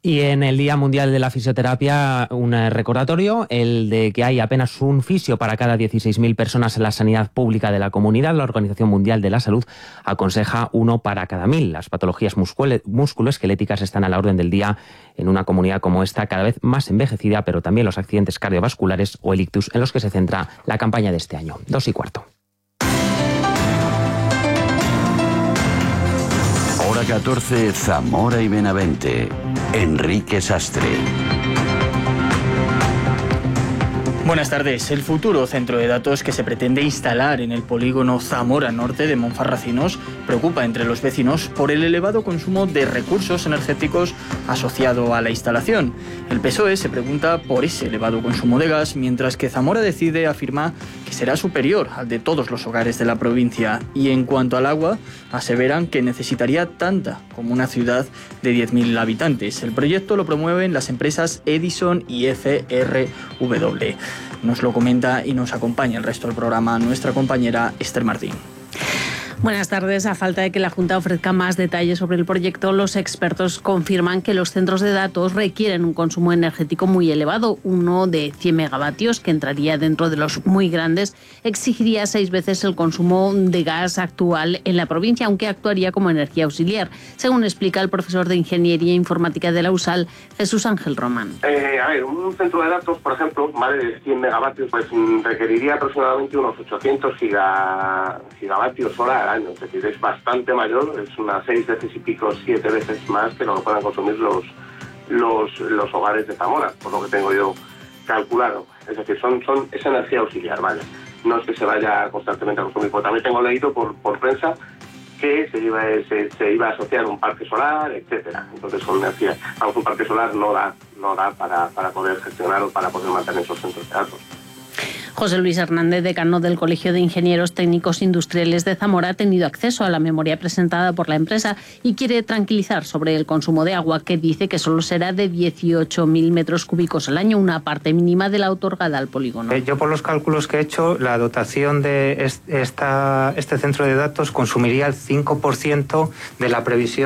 Y en el Día Mundial de la Fisioterapia, un recordatorio, el de que hay apenas un fisio para cada 16.000 personas en la sanidad pública de la comunidad. La Organización Mundial de la Salud aconseja uno para cada 1.000. Las patologías musculoesqueléticas están a la orden del día en una comunidad como esta, cada vez más envejecida, pero también los accidentes cardiovasculares o el ictus, en los que se centra la campaña de este año. 2:15. Hora 14, Zamora y Benavente. Enrique Sastre. Buenas tardes. El futuro centro de datos que se pretende instalar en el polígono Zamora Norte de Monfarracinos preocupa entre los vecinos por el elevado consumo de recursos energéticos asociado a la instalación. El PSOE se pregunta por ese elevado consumo de gas, mientras que Zamora afirma que será superior al de todos los hogares de la provincia. Y en cuanto al agua, aseveran que necesitaría tanta como una ciudad de 10.000 habitantes. El proyecto lo promueven las empresas Edison y FRW. Nos lo comenta y nos acompaña el resto del programa nuestra compañera Esther Martín. Buenas tardes. A falta de que la Junta ofrezca más detalles sobre el proyecto, los expertos confirman que los centros de datos requieren un consumo energético muy elevado. Uno de 100 megavatios, que entraría dentro de los muy grandes, exigiría 6 veces el consumo de gas actual en la provincia, aunque actuaría como energía auxiliar, según explica el profesor de Ingeniería Informática de la USAL, Jesús Ángel Román. Un centro de datos, por ejemplo, más de 100 megavatios, pues requeriría aproximadamente unos 800 gigavatios hora al año. Es decir, es bastante mayor, es unas 6 veces y pico, 7 veces más que lo que puedan consumir los hogares de Zamora, por lo que tengo yo calculado. Es decir, es energía auxiliar, ¿vale? No es que se vaya constantemente a consumir, porque también tengo leído por prensa que se iba a asociar un parque solar, etcétera. Entonces, con energía, un parque solar no da para poder gestionar o para poder mantener esos centros de datos. José Luis Hernández, decano del Colegio de Ingenieros Técnicos Industriales de Zamora, ha tenido acceso a la memoria presentada por la empresa y quiere tranquilizar sobre el consumo de agua, que dice que solo será de 18.000 metros cúbicos al año, una parte mínima de la otorgada al polígono. Yo, por los cálculos que he hecho, la dotación de este centro de datos consumiría el 5% de la previsión